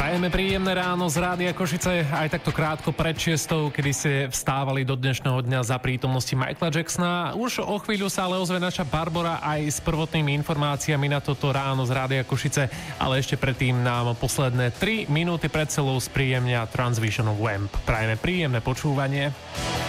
Prajeme príjemné ráno z Rádia Košice, aj takto krátko pred 6, kedy ste vstávali do dnešného dňa za prítomnosti Michaela Jacksona. Už o chvíľu sa ale ozve naša Barbora aj s prvotnými informáciami na toto ráno z Rádia Košice, ale ešte predtým nám posledné 3 minúty pred celou spríjemnia Transvision Wamp. Prajeme príjemné počúvanie.